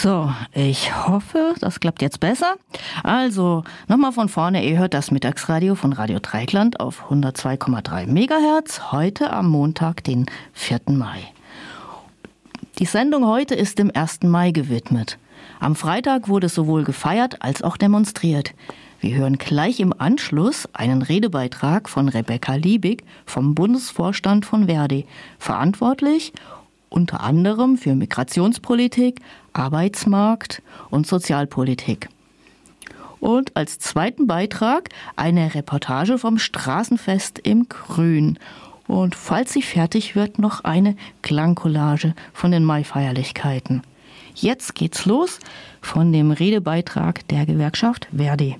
So, ich hoffe, das klappt jetzt besser. Also, nochmal von vorne, ihr hört das Mittagsradio von Radio Dreieckland auf 102,3 MHz, heute am Montag, den 4. Mai. Die Sendung heute ist dem 1. Mai gewidmet. Am Freitag wurde sowohl gefeiert als auch demonstriert. Wir hören gleich im Anschluss einen Redebeitrag von Rebecca Liebig vom Bundesvorstand von Verdi, verantwortlich unter anderem für Migrationspolitik, Arbeitsmarkt und Sozialpolitik. Und als zweiten Beitrag eine Reportage vom Straßenfest im Grün. Und falls sie fertig wird, noch eine Klangcollage von den Maifeierlichkeiten. Jetzt geht's los von dem Redebeitrag der Gewerkschaft Verdi.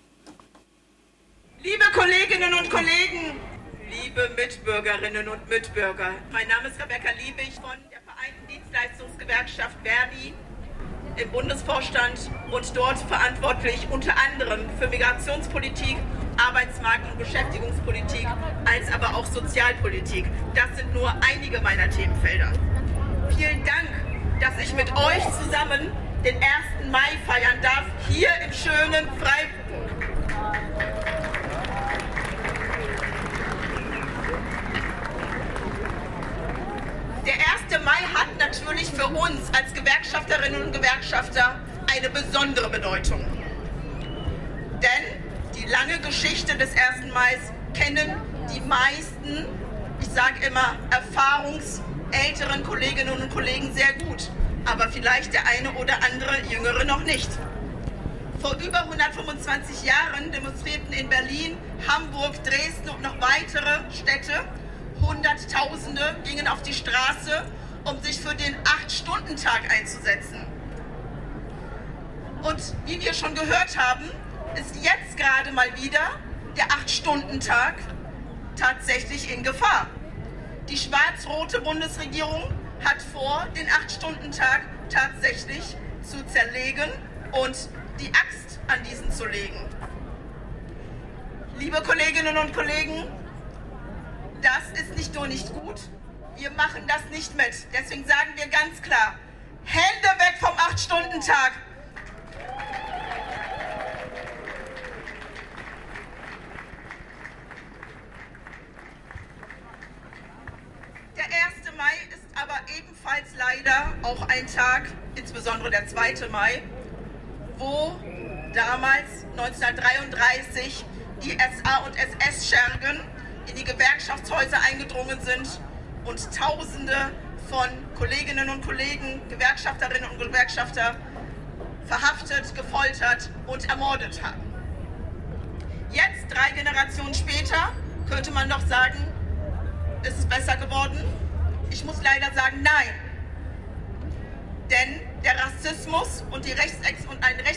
Liebe Kolleginnen und Kollegen, liebe Mitbürgerinnen und Mitbürger, mein Name ist Rebecca Liebig von der Vereinten Dienstleistungsgewerkschaft Verdi im Bundesvorstand und dort verantwortlich unter anderem für Migrationspolitik, Arbeitsmarkt- und Beschäftigungspolitik, als aber auch Sozialpolitik. Das sind nur einige meiner Themenfelder. Vielen Dank, dass ich mit euch zusammen den 1. Mai feiern darf, hier im schönen Freiburg. Der 1. Mai hat natürlich für uns als Gewerkschafterinnen und Gewerkschafter eine besondere Bedeutung. Denn die lange Geschichte des 1. Mais kennen die meisten, ich sage immer, erfahrungsälteren Kolleginnen und Kollegen sehr gut, aber vielleicht der eine oder andere Jüngere noch nicht. Vor über 125 Jahren demonstrierten in Berlin, Hamburg, Dresden und noch weitere Städte Hunderttausende gingen auf die Straße, um sich für den 8-Stunden-Tag einzusetzen. Und wie wir schon gehört haben, ist jetzt gerade mal wieder der 8-Stunden-Tag tatsächlich in Gefahr. Die schwarz-rote Bundesregierung hat vor, den 8-Stunden-Tag tatsächlich zu zerlegen und die Axt an diesen zu legen. Liebe Kolleginnen und Kollegen, das ist nicht nur nicht gut, wir machen das nicht mit. Deswegen sagen wir ganz klar, Hände weg vom 8-Stunden-Tag. Der 1. Mai ist aber ebenfalls leider auch ein Tag, insbesondere der 2. Mai, wo damals 1933 die SA- und SS-Schergen in die Gewerkschaftshäuser eingedrungen sind und Tausende von Kolleginnen und Kollegen, Gewerkschafterinnen und Gewerkschafter verhaftet, gefoltert und ermordet haben. Jetzt, 3 Generationen später, könnte man noch sagen, ist es besser geworden? Ich muss leider sagen, nein. Denn der Rassismus und ein